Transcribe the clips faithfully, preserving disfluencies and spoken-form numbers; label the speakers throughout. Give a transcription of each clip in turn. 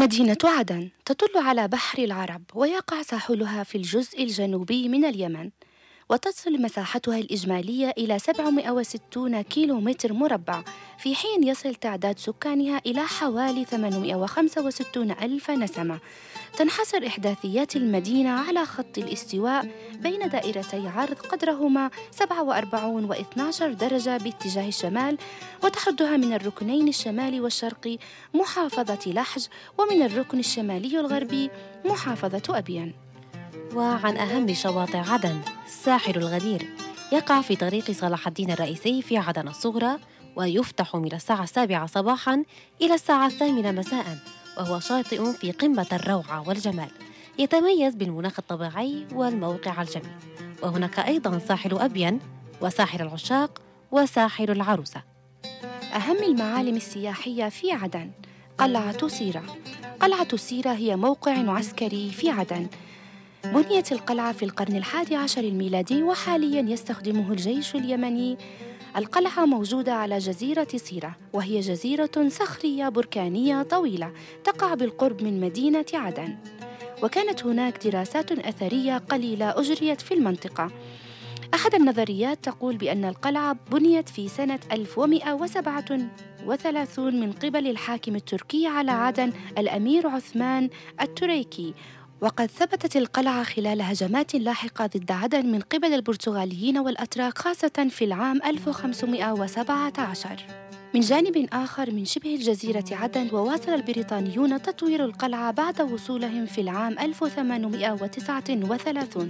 Speaker 1: مدينة عدن تطل على بحر العرب، ويقع ساحلها في الجزء الجنوبي من اليمن، وتصل مساحتها الإجمالية إلى سبعمائة وستين كيلومتر مربع، في حين يصل تعداد سكانها إلى حوالي ثمانمائة وخمسة وستين ألف نسمة. تنحصر إحداثيات المدينة على خط الاستواء بين دائرتي عرض قدرهما سبعة وأربعين واثني عشر درجة باتجاه الشمال، وتحدها من الركنين الشمالي والشرقي محافظة لحج، ومن الركن الشمالي الغربي محافظة أبين.
Speaker 2: وعن أهم شواطئ عدن، ساحل الغدير يقع في طريق صلاح الدين الرئيسي في عدن الصغرى، ويفتح من الساعة السابعة صباحاً إلى الساعة الثامنة مساءً، وهو شاطئ في قمة الروعة والجمال، يتميز بالمناخ الطبيعي والموقع الجميل. وهناك أيضاً ساحل أبين وساحل العشاق وساحل العروسة.
Speaker 1: أهم المعالم السياحية في عدن قلعة سيرة. قلعة سيرة هي موقع عسكري في عدن. بنيت القلعة في القرن الحادي عشر الميلادي، وحالياً يستخدمه الجيش اليمني. القلعة موجودة على جزيرة سيرة، وهي جزيرة صخرية بركانية طويلة تقع بالقرب من مدينة عدن، وكانت هناك دراسات أثرية قليلة أجريت في المنطقة. أحد النظريات تقول بأن القلعة بنيت في سنة ألف ومئة وسبعة وثلاثين من قبل الحاكم التركي على عدن الأمير عثمان التريكي، وقد ثبتت القلعة خلال هجمات لاحقة ضد عدن من قبل البرتغاليين والأتراك، خاصة في العام ألف وخمسمائة وسبعة عشر. من جانب آخر من شبه الجزيرة عدن، وواصل البريطانيون تطوير القلعة بعد وصولهم في العام ألف وثمانمائة وتسعة وثلاثين،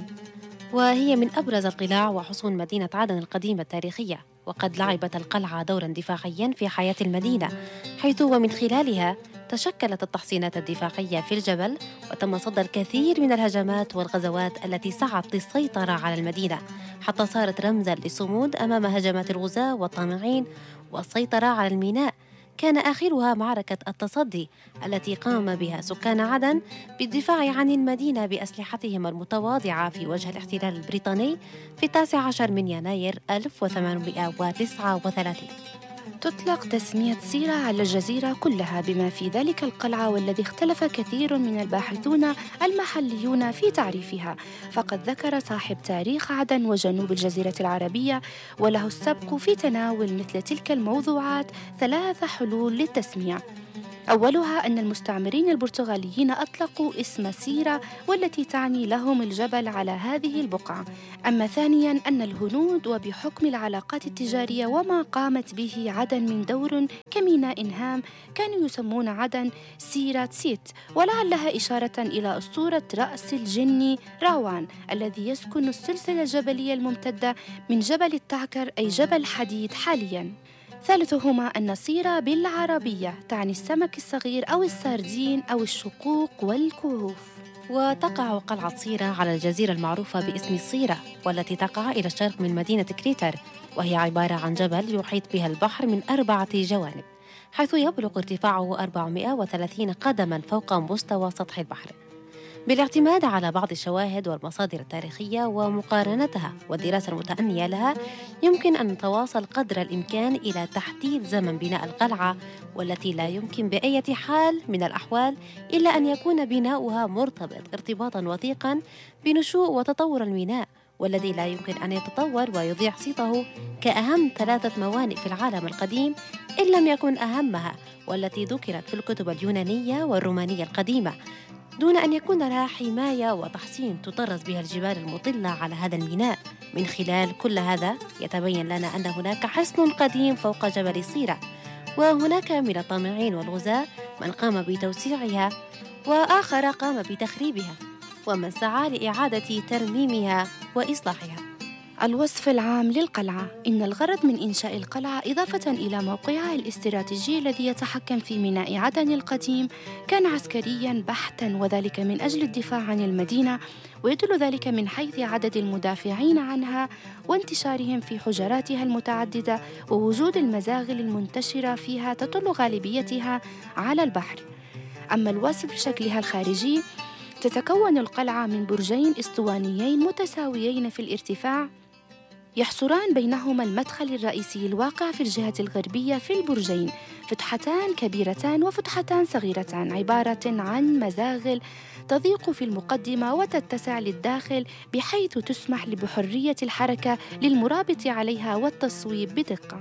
Speaker 2: وهي من أبرز القلاع وحصون مدينة عدن القديمة التاريخية. وقد لعبت القلعة دورا دفاعيا في حياة المدينة، حيث ومن خلالها تشكلت التحصينات الدفاعية في الجبل، وتم صد الكثير من الهجمات والغزوات التي سعت للسيطرة على المدينة، حتى صارت رمزا للصمود أمام هجمات الغزاة والطامعين والسيطرة على الميناء. كان آخرها معركة التصدي التي قام بها سكان عدن بالدفاع عن المدينة بأسلحتهم المتواضعة في وجه الاحتلال البريطاني في التاسع عشر من يناير ألف وثمانمائة وتسعة وثلاثين.
Speaker 1: تطلق تسمية سيرة على الجزيرة كلها بما في ذلك القلعة، والذي اختلف كثير من الباحثون المحليون في تعريفها. فقد ذكر صاحب تاريخ عدن وجنوب الجزيرة العربية وله السبق في تناول مثل تلك الموضوعات ثلاث حلول للتسمية. أولها أن المستعمرين البرتغاليين أطلقوا اسم سيرة، والتي تعني لهم الجبل على هذه البقعة. أما ثانياً أن الهنود، وبحكم العلاقات التجارية وما قامت به عدن من دور كميناء هام، كانوا يسمون عدن سيرة سيت، ولعلها إشارة إلى أسطورة رأس الجن راوان الذي يسكن السلسلة الجبلية الممتدة من جبل التعكر أي جبل حديد حالياً. ثالثهما أن سيرة بالعربية تعني السمك الصغير أو السردين أو الشقوق والكهوف.
Speaker 2: وتقع قلعة سيرة على الجزيرة المعروفة باسم صيرة، والتي تقع إلى الشرق من مدينة كريتر، وهي عبارة عن جبل يحيط بها البحر من أربعة جوانب، حيث يبلغ ارتفاعه أربعمائة وثلاثين قدماً فوق مستوى سطح البحر. بالاعتماد على بعض الشواهد والمصادر التاريخية ومقارنتها والدراسة المتأنية لها، يمكن أن نتواصل قدر الإمكان إلى تحديد زمن بناء القلعة، والتي لا يمكن بأي حال من الأحوال إلا أن يكون بناؤها مرتبط ارتباطاً وثيقاً بنشوء وتطور الميناء، والذي لا يمكن أن يتطور ويضيع صيته كأهم ثلاثة موانئ في العالم القديم إن لم يكن أهمها، والتي ذكرت في الكتب اليونانية والرومانية القديمة، دون أن يكون لها حماية وتحصين تطرز بها الجبال المطلة على هذا الميناء. من خلال كل هذا يتبين لنا أن هناك حصن قديم فوق جبل صيرة، وهناك من الطامعين والغزاة من قام بتوسيعها، وآخر قام بتخريبها، ومن سعى لإعادة ترميمها وإصلاحها.
Speaker 1: الوصف العام للقلعة: إن الغرض من إنشاء القلعة إضافة إلى موقعها الاستراتيجي الذي يتحكم في ميناء عدن القديم كان عسكرياً بحتاً، وذلك من أجل الدفاع عن المدينة، ويدل ذلك من حيث عدد المدافعين عنها وانتشارهم في حجراتها المتعددة، ووجود المزاغل المنتشرة فيها تطل غالبيتها على البحر. أما الوصف شكلها الخارجي: تتكون القلعة من برجين اسطوانيين متساويين في الارتفاع، يحصران بينهما المدخل الرئيسي الواقع في الجهة الغربية في البرجين، فتحتان كبيرتان وفتحتان صغيرتان عبارة عن مزاغل تضيق في المقدمة وتتسع للداخل بحيث تسمح بحرية الحركة للمرابط عليها والتصويب بدقة.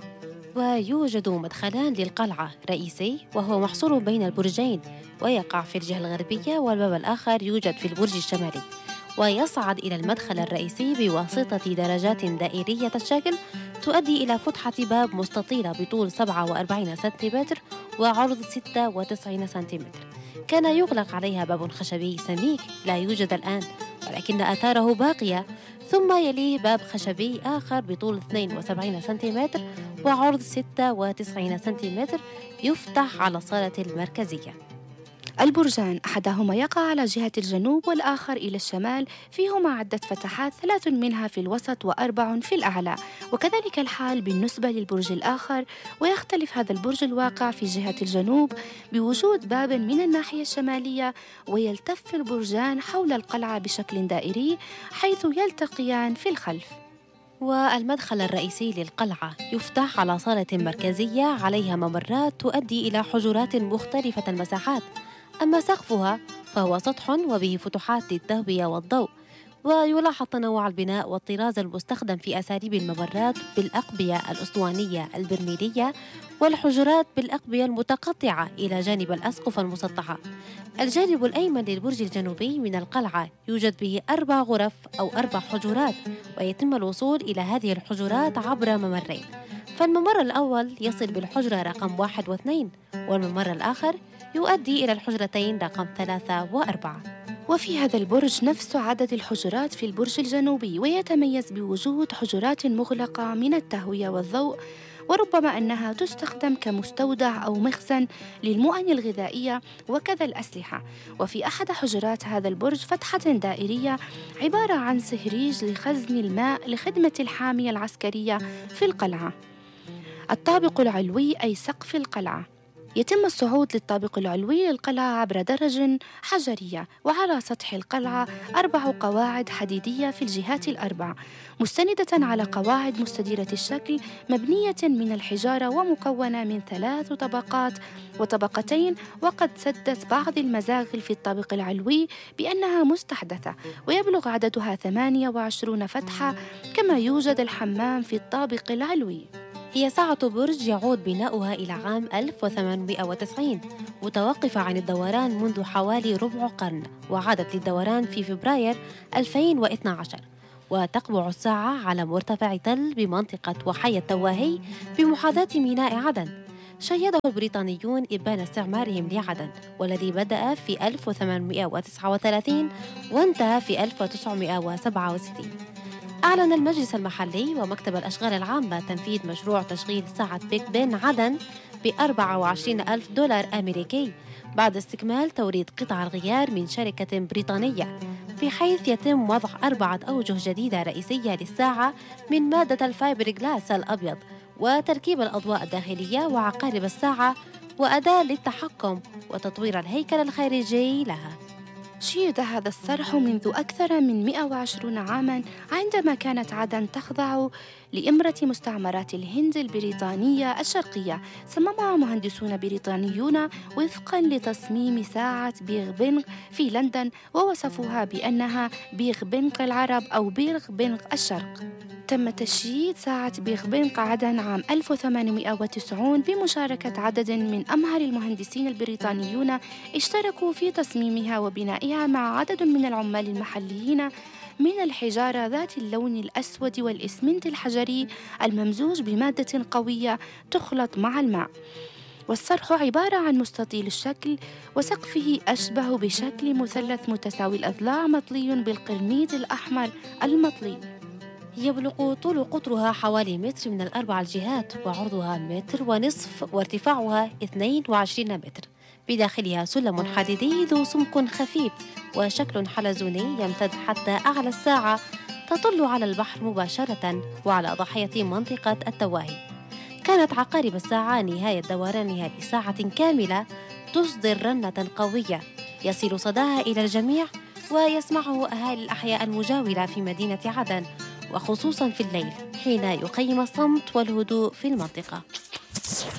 Speaker 2: ويوجد مدخلان للقلعة رئيسي وهو محصور بين البرجين ويقع في الجهة الغربية، والباب الآخر يوجد في البرج الشمالي، ويصعد إلى المدخل الرئيسي بواسطة درجات دائرية الشكل تؤدي إلى فتحة باب مستطيلة بطول سبعة وأربعين سنتيمتر وعرض ستة وتسعين سنتيمتر. كان يغلق عليها باب خشبي سميك لا يوجد الآن ولكن آثاره باقية، ثم يليه باب خشبي آخر بطول اثنين وسبعين سنتيمتر وعرض ستة وتسعين سنتيمتر يفتح على الصالة المركزية.
Speaker 1: البرجان أحدهما يقع على جهة الجنوب والآخر إلى الشمال، فيهما عدة فتحات، ثلاث منها في الوسط وأربع في الأعلى، وكذلك الحال بالنسبة للبرج الآخر، ويختلف هذا البرج الواقع في جهة الجنوب بوجود باب من الناحية الشمالية، ويلتف البرجان حول القلعة بشكل دائري حيث يلتقيان في الخلف.
Speaker 2: والمدخل الرئيسي للقلعة يفتح على صالة مركزية عليها ممرات تؤدي إلى حجرات مختلفة المساحات، أما سقفها فهو سطح وبه فتحات للتهوية والضوء. ويلاحظ تنوع البناء والطراز المستخدم في أساليب الممرات بالأقبية الأسطوانية البرميلية والحجرات بالأقبية المتقطعة إلى جانب الأسقف المسطحة. الجانب الأيمن للبرج الجنوبي من القلعة يوجد به أربع غرف أو أربع حجرات، ويتم الوصول إلى هذه الحجرات عبر ممرين، فالممر الأول يصل بالحجرة رقم واحد واثنين، والممر الآخر يؤدي إلى الحجرتين رقم ثلاثة وأربعة.
Speaker 1: وفي هذا البرج نفس عدد الحجرات في البرج الجنوبي، ويتميز بوجود حجرات مغلقة من التهوية والضوء، وربما أنها تستخدم كمستودع أو مخزن للمؤن الغذائية وكذا الأسلحة. وفي أحد حجرات هذا البرج فتحة دائرية عبارة عن سهريج لخزن الماء لخدمة الحامية العسكرية في القلعة. الطابق العلوي أي سقف القلعة، يتم الصعود للطابق العلوي للقلعة عبر درج حجرية، وعلى سطح القلعة أربع قواعد حديدية في الجهات الأربع مستندة على قواعد مستديرة الشكل مبنية من الحجارة ومكونة من ثلاث طبقات وطبقتين، وقد سدت بعض المزاغل في الطابق العلوي بأنها مستحدثة، ويبلغ عددها ثمانية وعشرين فتحة، كما يوجد الحمام في الطابق العلوي.
Speaker 2: هي ساعة برج يعود بناؤها إلى عام ألف وثمانمئة وتسعين، متوقفة عن الدوران منذ حوالي ربع قرن، وعادت للدوران في فبراير ألفين واثني عشر، وتقبع الساعة على مرتفع تل بمنطقة وحي التواهي بمحاذاة ميناء عدن. شيده البريطانيون إبان استعمارهم لعدن، والذي بدأ في ألف وثمانمئة وتسعة وثلاثين وانتهى في ألف وتسعمئة وسبعة وستين. أعلن المجلس المحلي ومكتب الأشغال العامة تنفيذ مشروع تشغيل ساعة بيج بن عدن ب أربعة وعشرين ألف دولار أمريكي بعد استكمال توريد قطع الغيار من شركة بريطانية، بحيث يتم وضع أربعة أوجه جديدة رئيسية للساعة من مادة الفايبر جلاس الأبيض، وتركيب الأضواء الداخلية وعقارب الساعة، وأداة للتحكم، وتطوير الهيكل الخارجي لها.
Speaker 1: شيد هذا الصرح منذ أكثر من مئة وعشرين عاماً، عندما كانت عدن تخضع لإمرة مستعمرات الهند البريطانية الشرقية. صممها مهندسون بريطانيون وفقاً لتصميم ساعة بيغ بنغ في لندن، ووصفوها بأنها بيغ بنغ العرب أو بيغ بنغ الشرق. تم تشييد ساعة بيغ بنغ عدن عام ألف وثمانمئة وتسعين بمشاركة عدد من أمهر المهندسين البريطانيون اشتركوا في تصميمها وبنائها مع عدد من العمال المحليين من الحجارة ذات اللون الأسود والإسمنت الحجري الممزوج بمادة قوية تخلط مع الماء. والصرح عبارة عن مستطيل الشكل، وسقفه أشبه بشكل مثلث متساوي الأضلاع مطلي بالقرميد الأحمر المطلي.
Speaker 2: يبلغ طول قطرها حوالي متر من الأربع الجهات، وعرضها متر ونصف، وارتفاعها اثنين وعشرين متر. بداخلها سلم حديدي ذو سمك خفيف وشكل حلزوني يمتد حتى أعلى الساعة، تطل على البحر مباشرة وعلى ضاحية منطقة التواهي. كانت عقارب الساعة نهاية دورانها لساعة كاملة تصدر رنة قوية يصل صداها إلى الجميع، ويسمعه أهالي الأحياء المجاورة في مدينة عدن، وخصوصاً في الليل حين يقيم الصمت والهدوء في المنطقة.